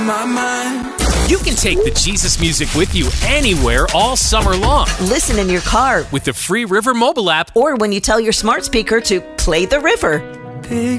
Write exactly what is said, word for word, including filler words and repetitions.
My mind. You can take the Jesus music with you anywhere all summer long. Listen in your car with the free River mobile app, or when you tell your smart speaker to play the river. Big